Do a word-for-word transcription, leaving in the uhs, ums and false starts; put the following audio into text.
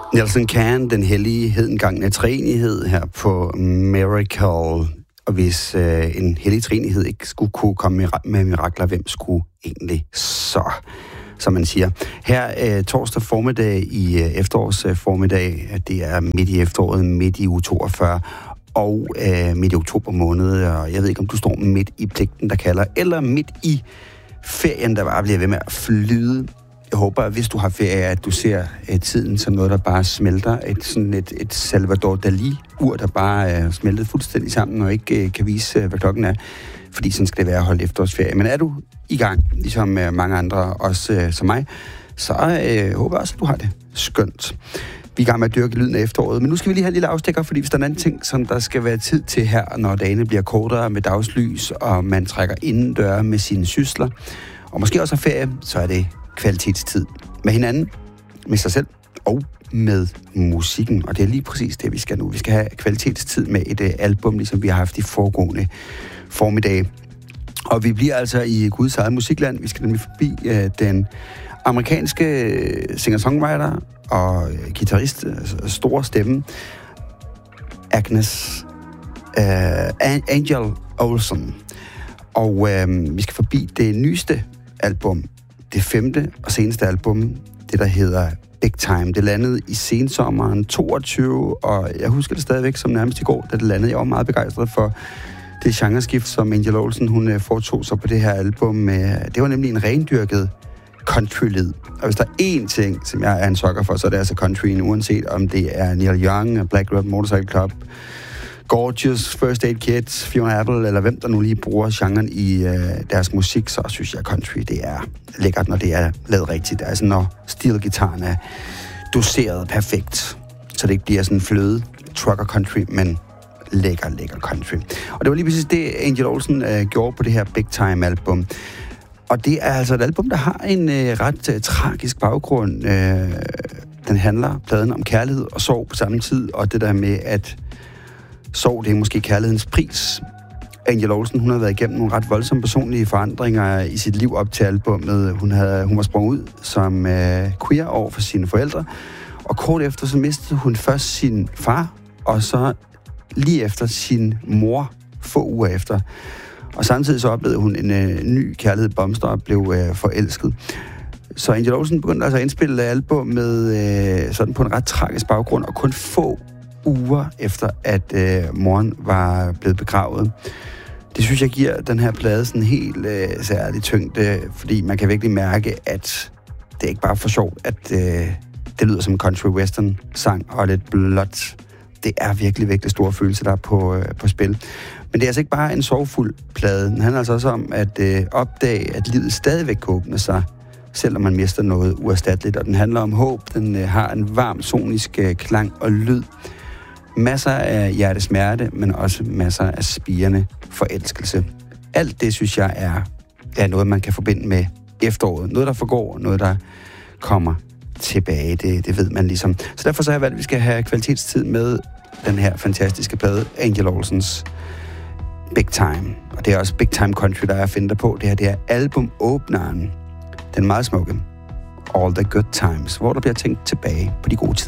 Nelson Can, den hellige hedengangne treenighed her på Miracle. Og hvis øh, en hellig treenighed ikke skulle kunne komme med, med mirakler, hvem skulle egentlig så, som man siger. Her øh, torsdag formiddag i øh, efterårs øh, formiddag, det er midt i efteråret, midt i uge toogfyrre, og øh, midt i oktober måned, og jeg ved ikke, om du står midt i pligten, der kalder, eller midt i ferien, der bare bliver ved med at flyde. Jeg håber, at hvis du har ferie, at du ser uh, tiden som noget, der bare smelter. Et, sådan et, et Salvador Dalí-ur, der bare er uh, smeltet fuldstændig sammen, og ikke uh, kan vise, uh, hvad klokken er. Fordi sådan skal det være at holde efterårsferie. Men er du i gang, ligesom uh, mange andre, også uh, som mig, så uh, håber jeg også, at du har det skønt. Vi er i gang med at dyrke lyden af efteråret, men nu skal vi lige have en lille afstikker, fordi hvis der er en anden ting, som der skal være tid til her, når dagene bliver kortere med dagslys, og man trækker indendøre med sine sysler, og måske også har ferie, så er det kvalitetstid med hinanden, med sig selv og med musikken. Og det er lige præcis det, vi skal nu. Vi skal have kvalitetstid med et uh, album, ligesom vi har haft i foregående formiddag. Og vi bliver altså i Guds eget musikland. Vi skal nemlig forbi uh, den amerikanske singer-songwriter og uh, guitarist, uh, store stemme, Agnes uh, Angel Olsen. Og uh, vi skal forbi det nyeste album, det femte og seneste album, det der hedder Big Time. Det landede i sensommeren toogtyve, og jeg husker det stadigvæk som nærmest i går, da det landede. Jeg var meget begejstret for det genreskift, som Angel Olsen hun foretog sig på det her album. Det var nemlig en rendyrket country-lyd. Og hvis der er én ting, som jeg er en sokker for, så er det altså countryen, uanset om det er Neil Young, Black Road Motorcycle Club, Gorgeous, First Aid Kids, Fiona Apple, eller hvem der nu lige bruger genren i øh, deres musik, så synes jeg, country, det er lækkert, når det er lavet rigtigt. Altså når stilgitaren er doseret perfekt, så det ikke bliver sådan fløde trucker country, men lækker, lækker country. Og det var lige præcis det, Angel Olsen øh, gjorde på det her Big Time-album. Og det er altså et album, der har en øh, ret øh, tragisk baggrund. Øh, den handler pladen om kærlighed og sorg på samme tid, og det der med, at sorg, det er måske kærlighedens pris. Angel Olsen, hun har været igennem nogle ret voldsomme personlige forandringer i sit liv op til albummet. Hun, havde, hun var sprunget ud som øh, queer over for sine forældre, og kort efter så mistede hun først sin far, og så lige efter sin mor, få uger efter. Og samtidig så oplevede hun en øh, ny kærlighed blomster og blev øh, forelsket. Så Angel Olsen begyndte altså at indspille albummet øh, sådan på en ret tragisk baggrund, og kun få uger efter, at øh, moren var blevet begravet. Det synes jeg giver den her plade sådan helt øh, særlig tyngde, fordi man kan virkelig mærke, at det er ikke bare for sjovt, at øh, det lyder som en country western sang og lidt blot. Det er virkelig, virkelig store følelser, der er på, øh, på spil. Men det er altså ikke bare en sorgfuld plade. Den handler altså også om at øh, opdage, at livet stadigvæk kan åbne sig, selvom man mister noget uerstatteligt. Og den handler om håb. Den øh, har en varm, sonisk øh, klang og lyd. Masser af hjertesmerte, men også masser af spirende forelskelse. Alt det, synes jeg, er, er noget, man kan forbinde med efteråret. Noget, der forgår, noget, der kommer tilbage. Det, det ved man ligesom. Så derfor så har jeg valgt, at vi skal have kvalitetstid med den her fantastiske plade, Angel Olsens Big Time. Og det er også Big Time Country, der er at finde der på. Det her, det er albumåbneren. Den meget smukke All the Good Times, hvor der bliver tænkt tilbage på de gode tider.